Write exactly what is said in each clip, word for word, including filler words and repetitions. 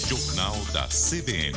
Jornal da C B N.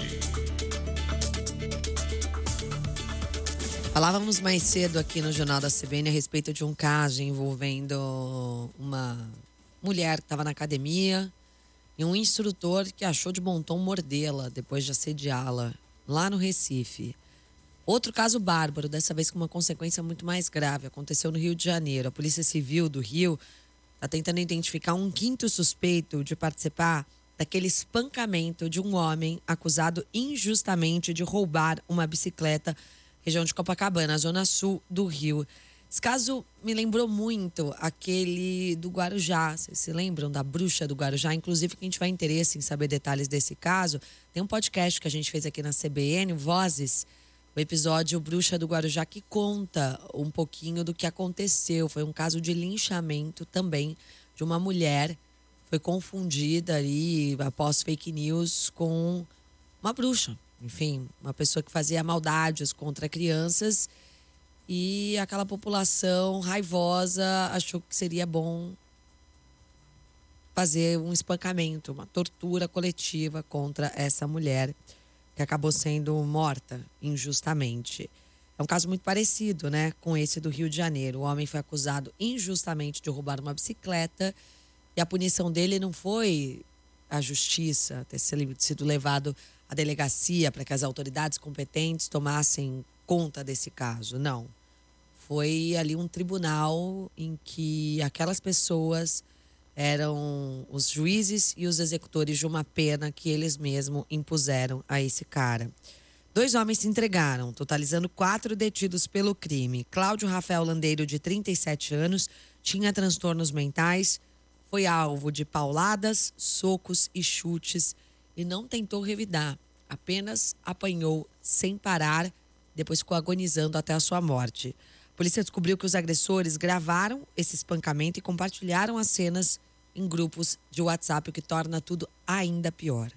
Falávamos mais cedo aqui no Jornal da C B N a respeito de um caso envolvendo uma mulher que estava na academia e um instrutor que achou de bom tom mordê-la depois de assediá-la lá no Recife. Outro caso bárbaro, dessa vez com uma consequência muito mais grave, aconteceu no Rio de Janeiro. A Polícia Civil do Rio está tentando identificar um quinto suspeito de participar daquele espancamento de um homem acusado injustamente de roubar uma bicicleta região de Copacabana, zona sul do Rio. Esse caso me lembrou muito aquele do Guarujá. Vocês se lembram da bruxa do Guarujá? Inclusive, quem tiver interesse em saber detalhes desse caso, tem um podcast que a gente fez aqui na C B N, Vozes, o episódio Bruxa do Guarujá, que conta um pouquinho do que aconteceu. Foi um caso de linchamento também de uma mulher. Foi confundida ali, após fake news, com uma bruxa. Enfim, uma pessoa que fazia maldades contra crianças e aquela população raivosa achou que seria bom fazer um espancamento, uma tortura coletiva contra essa mulher que acabou sendo morta injustamente. É um caso muito parecido, né, com esse do Rio de Janeiro. O homem foi acusado injustamente de roubar uma bicicleta e a punição dele não foi a justiça, ter sido levado à delegacia para que as autoridades competentes tomassem conta desse caso. Não. Foi ali um tribunal em que aquelas pessoas eram os juízes e os executores de uma pena que eles mesmos impuseram a esse cara. Dois homens se entregaram, totalizando quatro detidos pelo crime. Cláudio Rafael Landeiro, de trinta e sete anos, tinha transtornos mentais, foi alvo de pauladas, socos e chutes e não tentou revidar, apenas apanhou sem parar, depois ficou agonizando até a sua morte. A polícia descobriu que os agressores gravaram esse espancamento e compartilharam as cenas em grupos de WhatsApp, o que torna tudo ainda pior.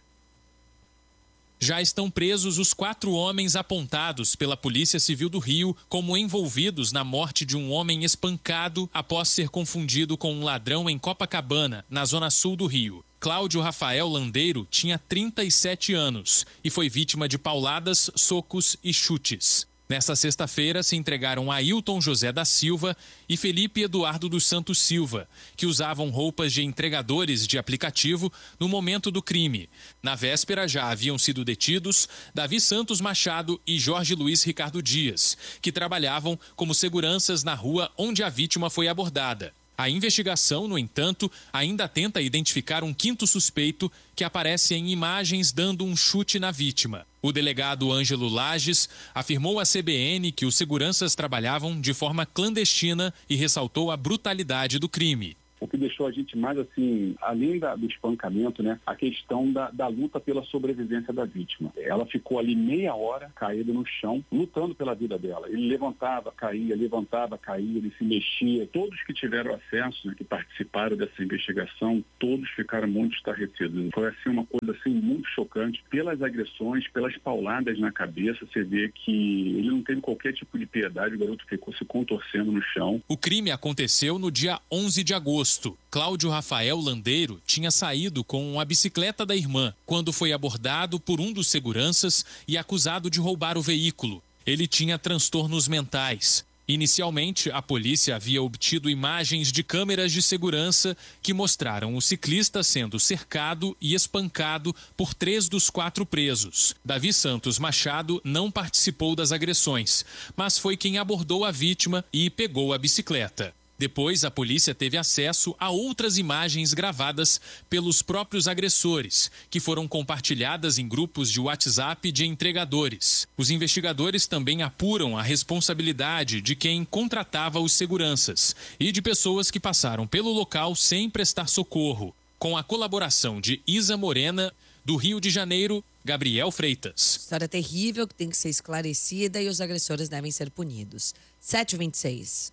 Já estão presos os quatro homens apontados pela Polícia Civil do Rio como envolvidos na morte de um homem espancado após ser confundido com um ladrão em Copacabana, na zona sul do Rio. Cláudio Rafael Landeiro tinha trinta e sete anos e foi vítima de pauladas, socos e chutes. Nesta sexta-feira, se entregaram Ailton José da Silva e Felipe Eduardo dos Santos Silva, que usavam roupas de entregadores de aplicativo no momento do crime. Na véspera, já haviam sido detidos Davi Santos Machado e Jorge Luiz Ricardo Dias, que trabalhavam como seguranças na rua onde a vítima foi abordada. A investigação, no entanto, ainda tenta identificar um quinto suspeito que aparece em imagens dando um chute na vítima. O delegado Ângelo Lages afirmou à C B N que os seguranças trabalhavam de forma clandestina e ressaltou a brutalidade do crime. O que deixou a gente mais assim, além da, do espancamento, né, a questão da, da luta pela sobrevivência da vítima. Ela ficou ali meia hora caída no chão, lutando pela vida dela. Ele levantava, caía, levantava, caía, ele se mexia. Todos que tiveram acesso, né, que participaram dessa investigação, todos ficaram muito estarrecidos. Foi assim uma coisa assim muito chocante. Pelas agressões, pelas pauladas na cabeça, você vê que ele não teve qualquer tipo de piedade, o garoto ficou se contorcendo no chão. O crime aconteceu no dia onze de agosto. Cláudio Rafael Landeiro tinha saído com a bicicleta da irmã quando foi abordado por um dos seguranças e acusado de roubar o veículo. Ele tinha transtornos mentais. Inicialmente, a polícia havia obtido imagens de câmeras de segurança que mostraram o ciclista sendo cercado e espancado por três dos quatro presos. Davi Santos Machado não participou das agressões, mas foi quem abordou a vítima e pegou a bicicleta. Depois, a polícia teve acesso a outras imagens gravadas pelos próprios agressores, que foram compartilhadas em grupos de WhatsApp de entregadores. Os investigadores também apuram a responsabilidade de quem contratava os seguranças e de pessoas que passaram pelo local sem prestar socorro. Com a colaboração de Isa Morena, do Rio de Janeiro, Gabriel Freitas. História terrível que tem que ser esclarecida e os agressores devem ser punidos. sete e vinte e seis.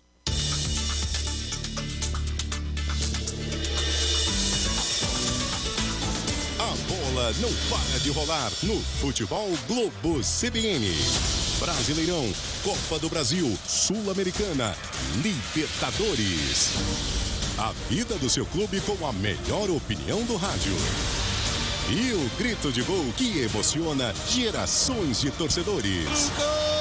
A bola não para de rolar no Futebol Globo C B N. Brasileirão, Copa do Brasil, Sul-Americana, Libertadores. A vida do seu clube com a melhor opinião do rádio. E o grito de gol que emociona gerações de torcedores.